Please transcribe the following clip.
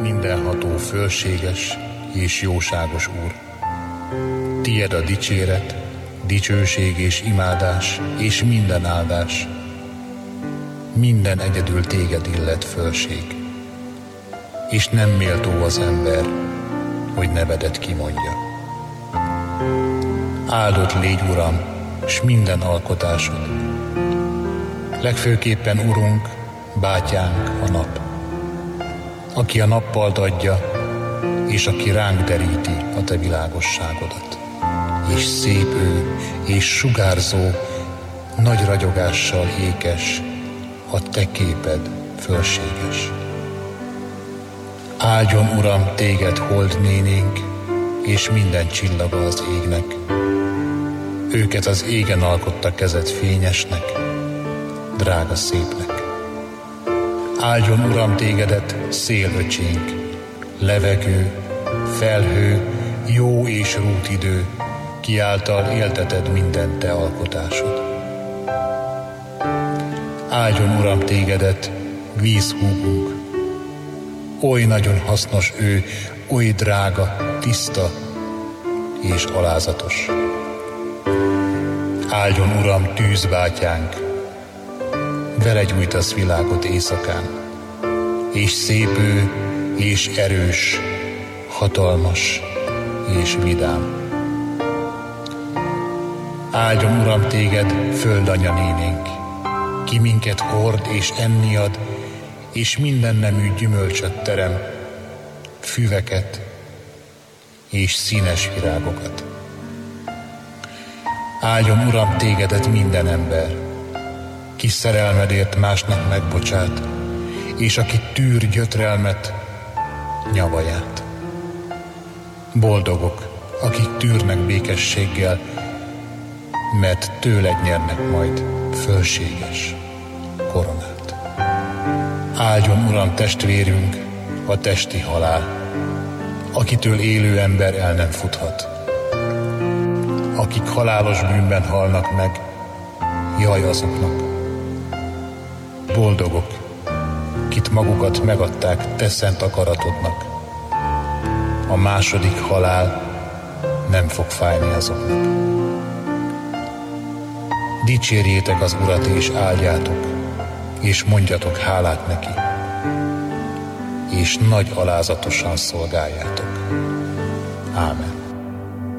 mindenható, fölséges és jóságos Úr. Tied a dicséret, dicsőség és imádás, és minden áldás. Minden egyedül téged illet, fölség, és nem méltó az ember, hogy nevedet kimondja. Áldott légy, Uram, s minden alkotásod. Legfőképpen, Urunk, bátyánk a nap, aki a nappalt adja, és aki ránk deríti a te világosságodat. És szép ő, és sugárzó, nagy ragyogással ékes, a te képed fölséges. Áldjon, Uram, téged holdnénénk, és minden csillaga az égnek. Őket az égen alkotta kezed fényesnek, drága szépnek. Áldjon, Uram, tégedet szélöcsénk, levegő, felhő, jó és rútidő, ki által élteted minden te alkotásod. Áldjon, Uram, tégedet vízhúgunk, oly nagyon hasznos ő, oly drága, tiszta és alázatos. Áldjon, Uram, tűzbátyánk, vele gyújtasz világot éjszakán, és szép ő, és erős, hatalmas és vidám. Áldjon, Uram, téged földanya nénénk, ki minket hord és enni ad, és minden nemű gyümölcsöt terem, füveket és színes virágokat. Áldjon, Uram, tégedet minden ember, ki szerelmedért másnak megbocsát, és aki tűr gyötrelmet, nyavaját. Boldogok, akik tűrnek békességgel, mert tőled nyernek majd fölséges koronát. Áldjon, Uram, testvérünk, a testi halál, akitől élő ember el nem futhat. Akik halálos bűnben halnak meg, jaj azoknak. Boldogok, kit magukat megadták te szent akaratodnak. A második halál nem fog fájni azoknak. Dicsérjétek az Urat és áldjátok, és mondjatok hálát neki, és nagy alázatosan szolgáljátok. Ámen.